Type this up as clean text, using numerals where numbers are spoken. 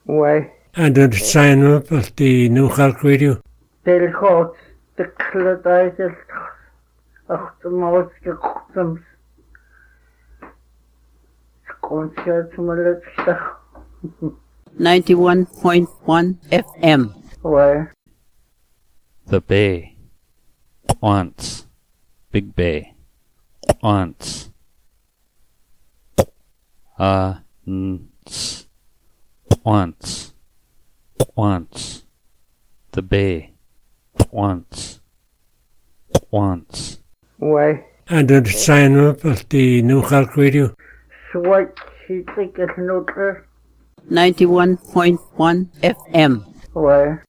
Ouais. And the sign up of the New York Radio. Del gaat de kledij achter me gekomen. Komt je uit mijn luchtstag. 91.1 FM. Ouais. The Bay. Once. Big Bay. Once. Once. Once. The Bay. Once. Once. Ouais. And the sign up of the New York Radio. Zwart ziet ik het noter. 91.1 FM. Ouais.